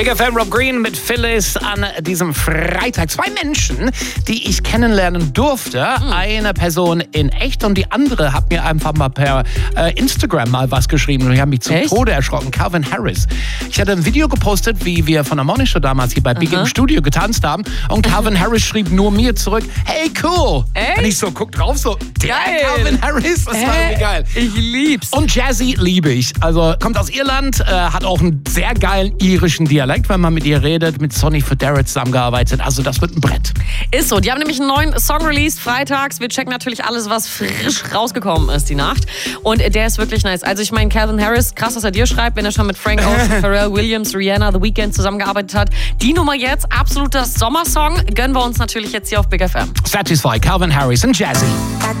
Big FM Rob Green mit Phyllis an diesem Freitag. 2 Menschen, die ich kennenlernen durfte. Eine Person in echt und die andere hat mir einfach mal per Instagram mal was geschrieben und ich habe mich zu Tode erschrocken. Calvin Harris. Ich hatte ein Video gepostet, wie wir von der Morning Show damals hier bei Big im Studio getanzt haben und Calvin Harris schrieb nur mir zurück, hey, cool. Und ich so, guck drauf, so, der Calvin Harris, das war irgendwie geil. Ich lieb's. Und Jazzy liebe ich. Also kommt aus Irland, hat auch einen sehr geilen irischen Dialekt, wenn man mit ihr redet, mit Sonny Fodera zusammengearbeitet. Also das wird ein Brett. Ist so. Die haben nämlich einen neuen Song released, freitags. Wir checken natürlich alles, was frisch rausgekommen ist die Nacht. Und der ist wirklich nice. Also ich meine, Calvin Harris, krass, was er dir schreibt, wenn er schon mit Frank Ocean, Pharrell Williams, Rihanna, The Weeknd zusammengearbeitet hat. Die Nummer jetzt, absoluter Sommersong, gönnen wir uns natürlich jetzt hier auf Big FM. Satisfy, Calvin Harris und Jazzy.